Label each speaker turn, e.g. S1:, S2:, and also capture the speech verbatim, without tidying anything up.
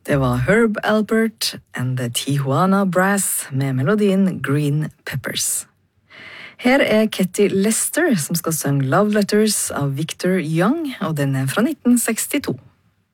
S1: Det var Herb Alpert and the Tijuana Brass med melodien Green Peppers. Her er Ketty Lester som skal synge Love Letters av Victor Young, og den er fra nitten sekstito.